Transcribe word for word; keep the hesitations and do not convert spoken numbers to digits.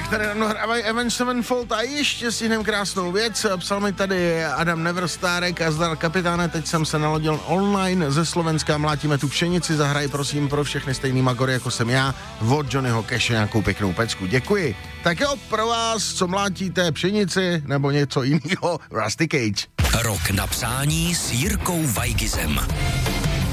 které nám dohrávají Avenged Sevenfold a ještě si hneme krásnou věc. Psal mi tady Adam Neverstárek a zdar kapitáne, teď jsem se nalodil online ze Slovenska, mlátíme tu pšenici, zahraj prosím pro všechny stejný magory, jako jsem já, od Johnnyho Cashe nějakou pěknou pecku. Děkuji. Tak jo, pro vás, co mlátíte pšenici nebo něco jiného, Rusty Cage. Rok na přání s Jirkou Weigizem.